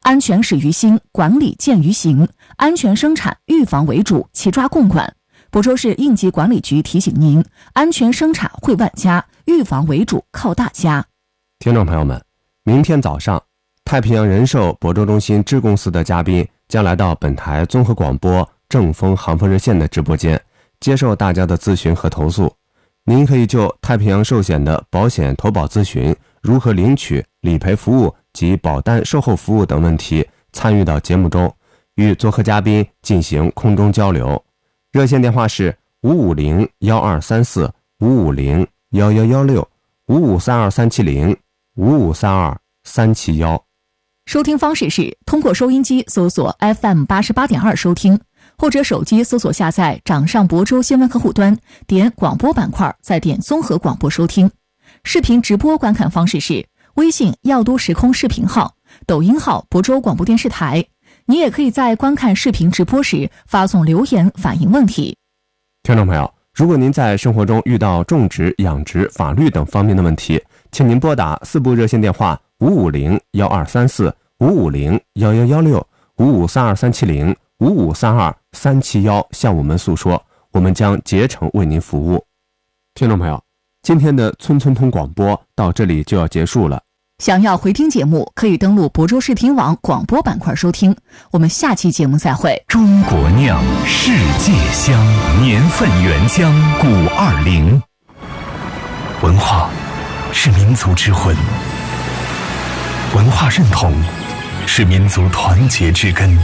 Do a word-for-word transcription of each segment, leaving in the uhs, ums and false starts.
安全始于心，管理见于行，安全生产预防为主，齐抓共管。亳州市应急管理局提醒您，安全生产惠万家，预防为主靠大家。 听众朋友们，明天早上，太平洋人寿亳州中心支公司的嘉宾将来到本台综合广播正风航风热线的直播间，接受大家的咨询和投诉。您可以就太平洋寿险的保险投保咨询、如何领取、理赔服务及保单售后服务等问题参与到节目中，与做客嘉宾进行空中交流。热线电话是五五零幺二三四五五零幺幺幺六五五三二三七零五五三二三七幺。 收听方式是通过收音机搜索 F M 八十八点二 收听，或者手机搜索下载掌上亳州新闻客户端，点广播板块，再点综合广播收听。视频直播观看方式是微信耀都时空视频号、抖音号亳州广播电视台。你也可以在观看视频直播时发送留言反映问题。 听众朋友，如果您在生活中遇到种植、养殖、法律等方面的问题，请您拨打四部热线电话五五零幺二三四五五零幺幺幺六五五三二三七零五五三二三七幺向我们诉说，我们将竭诚为您服务。听众朋友，今天的村村通广播到这里就要结束了。 想要回听节目，可以登录亳州视听网广播板块收听。我们下期节目再会。 中国酿，世界香，年份原浆古二零。文化是民族之魂，文化认同是民族团结之根。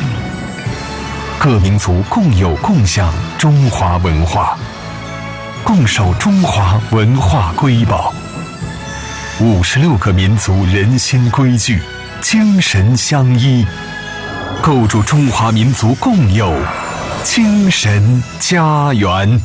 各民族共有共享中华文化，共守中华文化瑰宝。五十六个民族人心规矩，精神相依，构筑中华民族共有精神家园。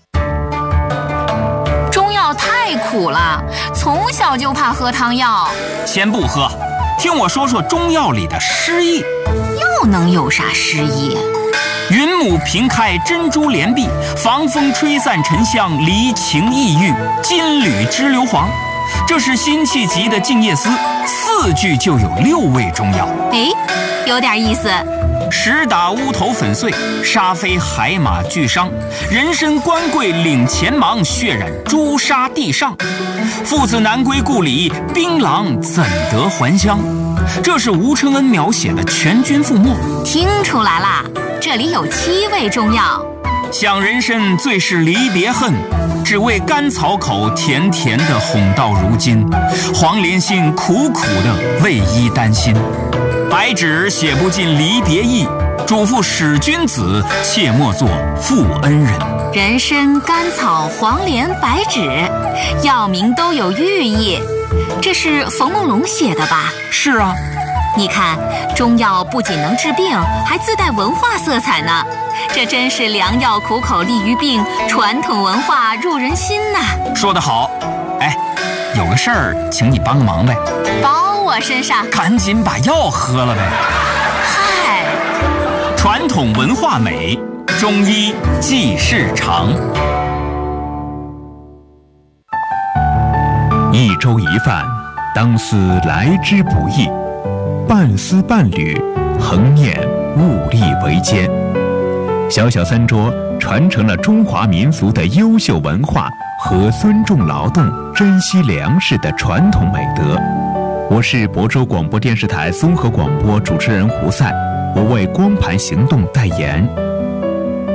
中药太苦了，从小就怕喝汤药。 先不喝，听我说说中药里的诗意。 又能有啥诗意？ 云母平开珍珠帘壁，防风吹散沉香，离情抑郁，金缕织硫磺。这是辛弃疾的《静夜思》，四句就有六味中药。 哎，有点意思。 石打乌头粉碎，沙飞海马俱伤。人参官贵领前忙，血染朱砂地上。父子难归故里，槟榔怎得还乡？这是吴承恩描写的全军覆没。 听出来啦，这里有七味中药。 想人参最是离别恨，只为甘草口甜甜的哄到如今。黄连心苦苦的为伊担心，白纸写不尽离别意，嘱咐使君子切莫作负恩人。 人参、甘草、黄连、白芷，药名都有寓意。这是冯梦龙写的吧？ 是啊。 你看，中药不仅能治病，还自带文化色彩呢。这真是良药苦口利于病，传统文化入人心呐。 说得好。哎，有个事儿请你帮个忙呗。 包我身上。 赶紧把药喝了呗。 嗨， 传统文化美，中医记事长。 一粥一饭，当思来之不易；半丝半缕，恒念物力维艰。小小餐桌传承了中华民族的优秀文化和尊重劳动、珍惜粮食的传统美德。我是亳州广播电视台综合广播主持人胡赛，我为光盘行动代言。